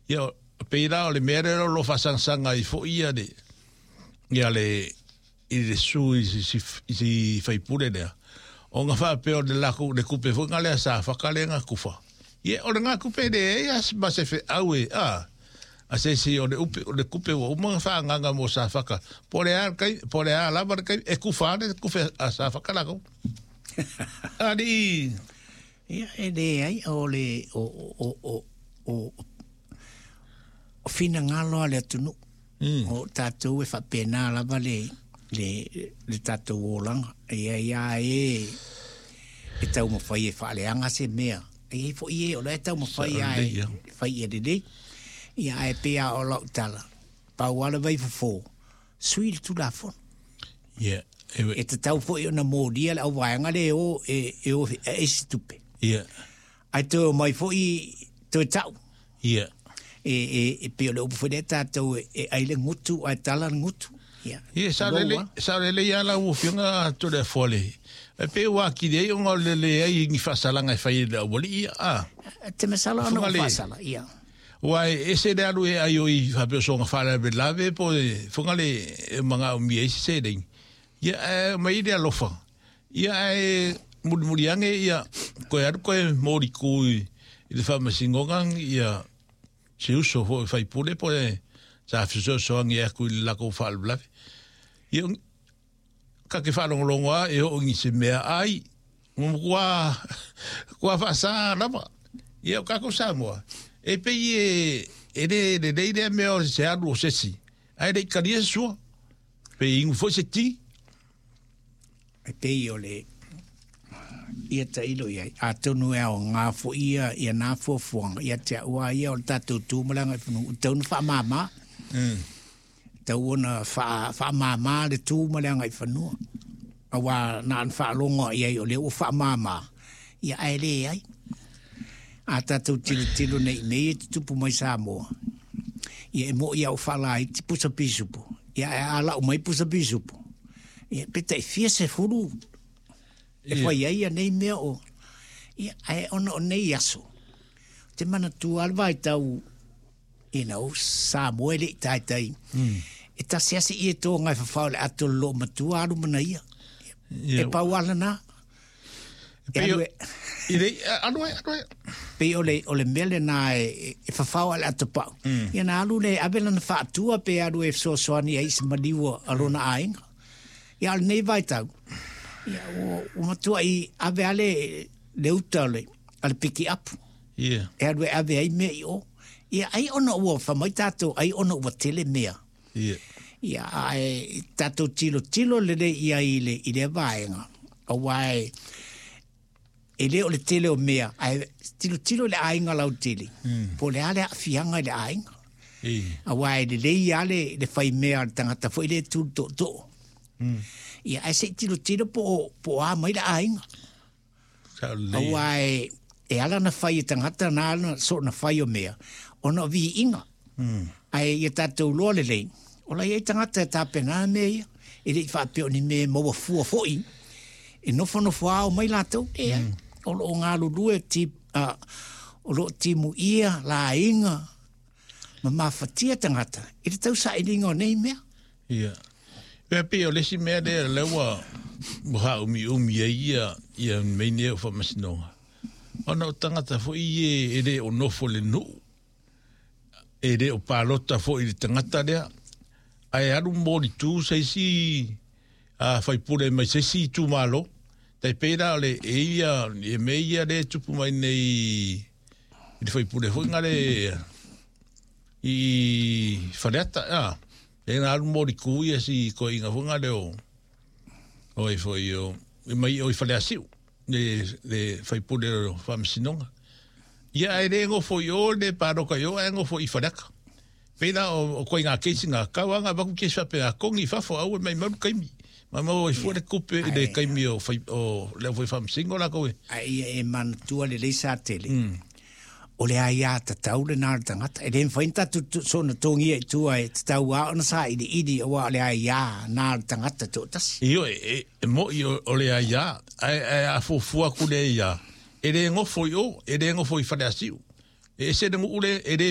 Ia peira o le mere lo fasangsanga I fo ia de. Ia le I le su si faipure lea. O ngā whapeo de lako de kupe fo ngā lea sa whakalenga kufa. Ia o le ngā kupe de ea ma se fe au e a se si o le upe o le kupe o umanga whaanganga mo sa whaka. Pore a lava kai e kufa ne kufe a sa whakalako. Ari. Ia e le ai o le o fina ngalo le tunu. O tātou e whapena lava le tātou o langa. Ia e tau mawhai e whaaleanga se mea. E fo ie o le tau mawhai ai whai e dede. Ia e pea o lau tala. Pau ala vai fo. Sui tu la fon. Ia. E te tau fo i o na mōdia le au vaenga le o e stupe. Ia. Ai tō mai fo i tō tau. Ia. E peo le upu whene tātou e aile ngutu, ai tala ngutu. Ia, sa lele ia la uwhiunga to le fole. E pe ua ki rei o ngā lele ai ngi whasalanga e whai le awali ia. Te mesala ana whasala, ia. Ua e se le alu e ai o I whapeo so ngā whare be lave po e whungale mga o mi eisi se rei. Ia, mai le alofa. Ia e muri ange ia koe aru koe mori kui I le whamasingongang ia se uso ho fai pule po e sa fiso so ngi e ku la ko fal blaf I ka ke fa longo e o ngi se mea ai mo kwa fa sa na ba I ka ko sa mo e pe e de me o se adu se si ai de ka dia so pe ing fo se ti e pe o le ia ta ilo ia a tonu e o ngā fo ia nā fuafuanga ia te ua ia o tātou tūmalanga whanu taunu whaamama tau ona whaamama le tūmalanga I whanua awa nān whaalonga ia o leo whaamama ia ai le ai a tātou tilo nei nei te tupu mai Samoa ia e mo ia o whalai ti pusa pisupu ia e ala o mai pusa pisupu ia peta e fia se furu e whai ai nei mea o ia ai ona o nei aso te mana tu alwa I tau Samoa le tai e ta seasi I tō ngai whawhau le ato lo matua aru mana ia e pau ala nā pe ole mele na e whawhau ale ato pau ia na alu le abela na whaatua pe aru e soani ai se maliwa alona ainga ia al nei vai tau ia o matua I ave ale le utale ale piki apu ia e aru e ave ai mea I o ia ai ona ua whamai tātou ai ona ua tele mea ia ai tātou tilo le ia I le vaenga awai e le o le tele o mea ai tilo le ainga lau tele po le ale fianga le ainga awai le ia le whai mea tangata fo I le tu to ia ai se tilo po a mai le ainga awai e ala na whai tangata na so na whai o mea ona vi inga ai ia tātou loa le lei ola ia tangata e tāpena mea ia e rei whapeo ni me maua fua foi e nofo au mai lātou o lo ngā lulue o lo timu ia la inga ma mawhatia tangata e te tau sa ininga o nei mea ia pe o lesi mea le lewa muha umi ia meine o whamasinonga ona o tangata fo I e re o nofo le nuu e re o pālota fo I le tangata lea ai aru mori tū seisi a whaipure mai seisi tū malo tai pēra o le eia e meia le tupu mai nei I le whaipure fo ngare I whareata e ngā aru mori kuia si ko inga fo ngare o e fo I o e mai o I wharea siu le whaipure o whamasinonga ia e re ngo fo I o le pāroka I o e ngo fo I whareaka pēra o koe ngā keisi ngā kauanga waku kesi wape ngā kongi whafo au e mai maru kaimi mai mau I fuare kupe I le kaimi o leo fai whamsingo la koe ai e manatua le leisa tele o le aia tatau le nāra tangata e le mwhainta so na tongi e tua e tatau a ona sa idi o le aia nāra tangata tō tasi Io e mo I o le aia a fufua ku le aia e le ngofo I o e le ngofo I whare asiu e se ngu ule e le